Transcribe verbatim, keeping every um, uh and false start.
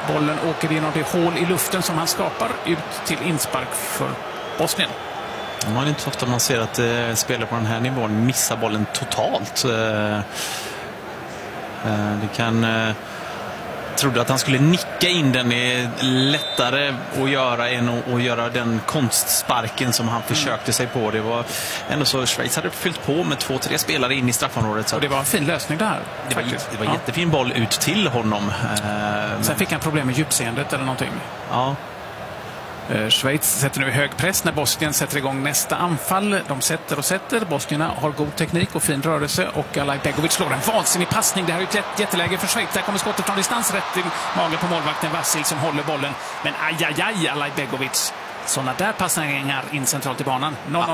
Bollen åker genom det hål i luften som han skapar ut till inspark för Bosnien. Man är inte så ofta man ser att eh, spelare på den här nivån missar bollen totalt. Eh, eh, det kan... Eh, trodde att han skulle nicka in den är lättare att göra än att, att göra den konstsparken som han försökte sig på. Det var ändå så Schweiz hade fyllt på med två, tre spelare in i straffområdet. Så och det var en fin lösning där. Det var, det var en ja. jättefin boll ut till honom. Eh, Sen fick han problem med djupseendet eller någonting. Ja. Schweiz sätter nu hög press när Bosnien sätter igång nästa anfall. De sätter och sätter. Bosnierna har god teknik och fin rörelse och Alaj Begovic slår en vansinnig passning. Det här är ett jätteläge för Schweiz. Där kommer skottet från distans rätt i magen på målvakten Vasil som håller bollen. Men aj, aj, aj, Alaj Begovic. Sådana där passningar in centralt i banan. noll noll.